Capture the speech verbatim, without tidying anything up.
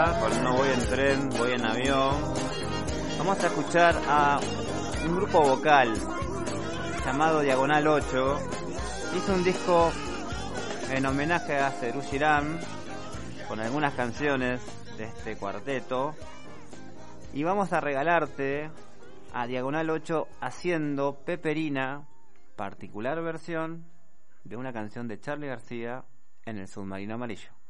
Cuando no voy en tren, voy en avión. Vamos a escuchar a un grupo vocal llamado Diagonal ocho. Hizo un disco en homenaje a Serú Girán con algunas canciones de este cuarteto. Y vamos a regalarte a Diagonal ocho haciendo Peperina, particular versión de una canción de Charly García en El Submarino Amarillo.